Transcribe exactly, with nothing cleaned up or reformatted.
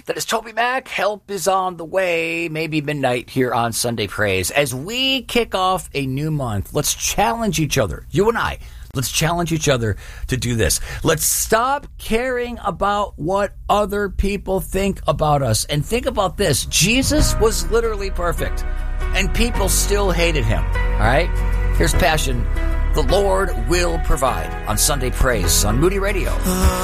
That is Toby Mac. Help is on the way. Maybe midnight here on Sunday Praise. As we kick off a new month, let's challenge each other. You and I. Let's challenge each other to do this. Let's stop caring about what other people think about us. And think about this. Jesus was literally perfect, and people still hated him. All right? Here's Passion. The Lord will provide on Sunday Praise on Moody Radio.